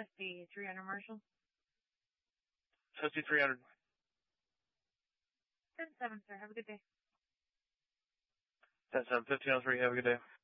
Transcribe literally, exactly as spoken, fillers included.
S D three hundred, Marshall. S D three hundred. ten seven, sir. Have a good day. ten seven, fifteen oh three. Have a good day.